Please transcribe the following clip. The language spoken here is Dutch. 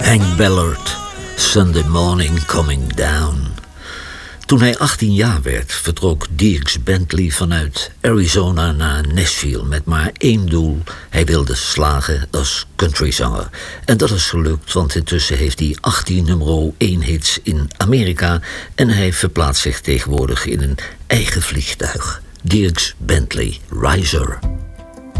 Hank Ballard, Sunday Morning Coming Down. Toen hij 18 jaar werd, vertrok Dierks Bentley vanuit Arizona naar Nashville met maar één doel. Hij wilde slagen als countryzanger. En dat is gelukt, want intussen heeft hij 18 nummer 1 hits in Amerika en hij verplaatst zich tegenwoordig in een eigen vliegtuig. Dierks Bentley, Riser.